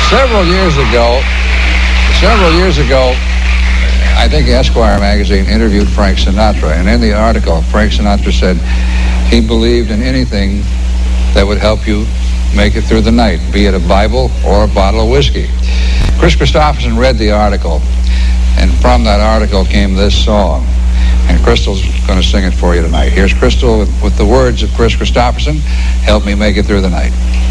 Several years ago, I think Esquire magazine interviewed Frank Sinatra, and in the article, Frank Sinatra said he believed in anything that would help you make it through the night, be it a Bible or a bottle of whiskey. Kris Kristofferson read the article, and from that article came this song. And Crystal's going to sing it for you tonight. Here's Crystal with the words of Kris Kristofferson, Help Me Make It Through the Night.